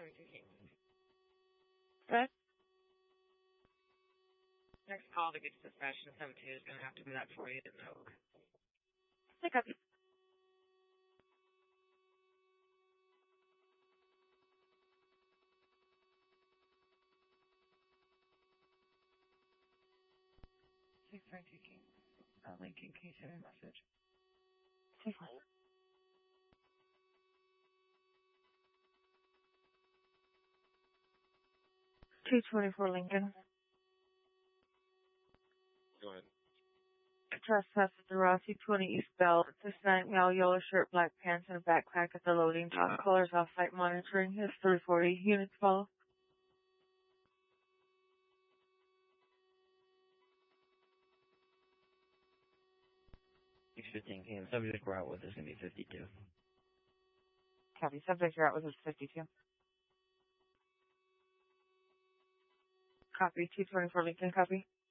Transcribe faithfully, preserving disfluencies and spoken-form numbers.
seventy-two King. Okay. Next call to get to dispatch in seventy-two is going to have to be that forty-eight in Oak. Pick up. six twenty-two King. Uh, Lincoln, can you send me a message? Take one. two twenty-four Lincoln. Go ahead. Trespass at the Rossi twenty East Bell. Hispanic male, yellow shirt, black pants, and a backpack at the loading dock. Colors off-site monitoring. Is three forty. Units follow. six fifteen King. Subject we're out with is going to be fifty-two. Copy. Subject you're out with is fifty-two. Copy. two twenty-four Lincoln. Copy.